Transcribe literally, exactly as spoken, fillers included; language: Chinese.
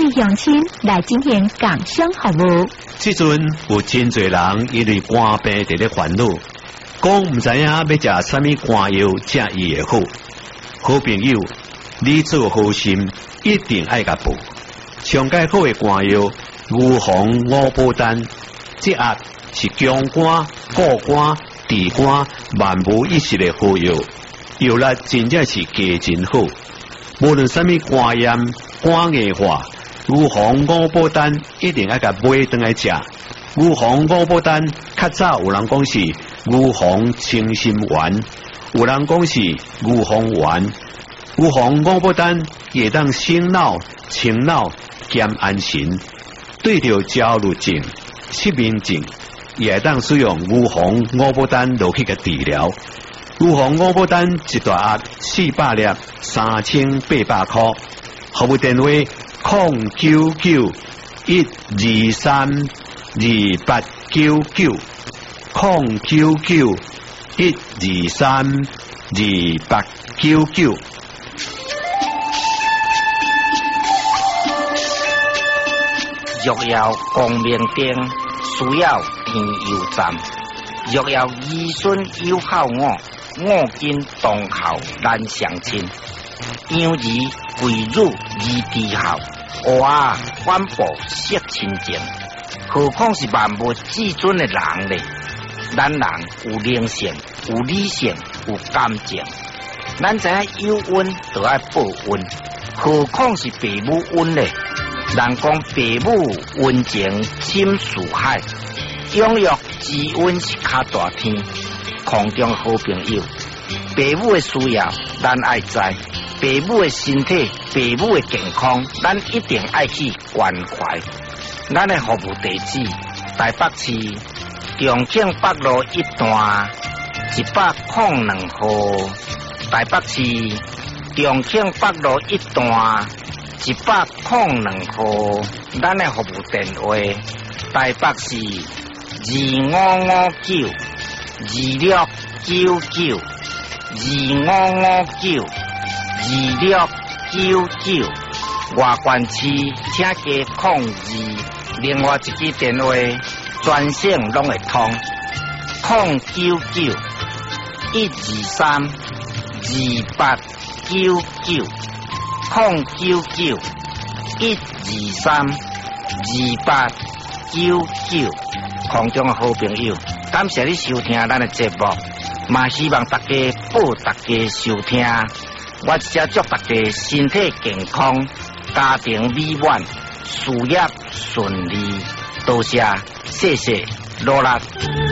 地乡亲来进行工商服务。 即阵有真侪人因为肝病伫咧烦恼，讲唔知影要食啥物肝药才医会好。好朋友，你做好心一定爱甲补。上介好的肝药牛黄五宝丹，这压是强肝、固肝、治肝万无一失的好药，药力真正是加真好。无论啥物肝炎、肝硬化，牛黄五宝丹一定爱甲买转来食。牛黄五宝丹较早有人讲是牛黄清心丸，有人讲是牛黄丸。牛黄五宝丹也当醒脑、清脑兼安神，对着焦虑症、失眠症，也当使用牛黄五宝丹落去嘅治疗。牛黄五宝丹一大盒四百粒，三千八百块。服务电话：零九九一二三二八九九，零九九一二三二八九九。 若要光明灯，需要天油站。若要儿孙友好我，我今当孝难相亲。养儿贵辱儿之孝，娃反哺惜亲情。何况是万物至尊的人呢？咱人有灵性，有理性，有感情。咱知影有恩就要报恩，何况是父母恩呢？人讲父母恩情深似海，养育之恩是较大天。空中好朋友，父母的需要咱爱知，父母的身体、父母的健康，咱一定爱去关怀。咱的服务地址：台北市重庆北路一段一百零两号。台北市重庆北路一段一百零两号。咱的服务电话：台北市二五五九二六九九二五五九二六九九。外县市请加控二，另外一支电话专线拢会通，零九九一二三二八九九，零九九一二三二八九九。空中的好朋友，感谢你收听咱的节目，嘛希望大家报大家收听。我只祝大家身体健康，家庭美满，事业顺利。多谢，谢谢，罗拉。